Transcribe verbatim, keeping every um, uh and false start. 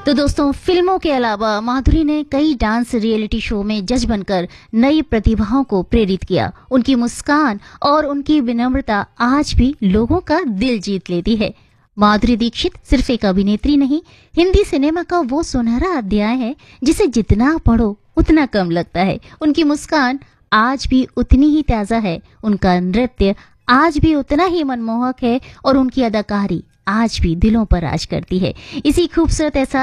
तो दोस्तों, फिल्मों के अलावा माधुरी ने कई डांस रियलिटी शो में जज बनकर नई प्रतिभाओं को प्रेरित किया। उनकी मुस्कान और उनकी विनम्रता आज भी लोगों का दिल जीत लेती है। माधुरी दीक्षित सिर्फ एक अभिनेत्री नहीं, हिंदी सिनेमा का वो सुनहरा अध्याय है जिसे जितना पढ़ो उतना कम लगता है। उनकी मुस्कान आज भी उतनी ही ताजा है, उनका नृत्य आज भी उतना ही मनमोहक है और उनकी अदाकारी आज भी दिलों पर राज करती है। इसी खूबसूरत एहसास